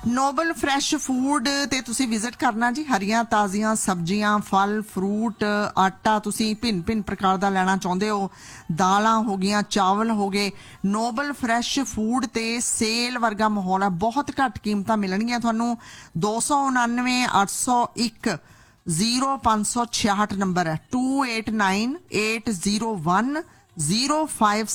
Nobel fresh food ਤੇ ਤੁਸੀਂ visit ਕਰਨਾ ਜੀ। ਹਰੀਆਂ ਤਾਜ਼ੀਆਂ ਸਬਜ਼ੀਆਂ, ਫਲ, ਫਰੂਟ, ਆਟਾ ਤੁਸੀਂ ਭਿੰਨ ਭਿੰਨ ਪ੍ਰਕਾਰ ਦਾ ਲੈਣਾ ਚਾਹੁੰਦੇ ਹੋ, ਦਾਲਾਂ ਹੋ ਗਈਆਂ, ਚਾਵਲ ਹੋ ਗਏ। ਨੋਬਲ ਫਰੈਸ਼ ਫੂਡ ਤੇ ਸੇਲ ਵਰਗਾ ਮਾਹੌਲ ਹੈ। ਬਹੁਤ ਘੱਟ ਕੀਮਤਾਂ ਮਿਲਣਗੀਆਂ ਤੁਹਾਨੂੰ। 299 801 0566 ਨੰਬਰ ਹੈ, 28980105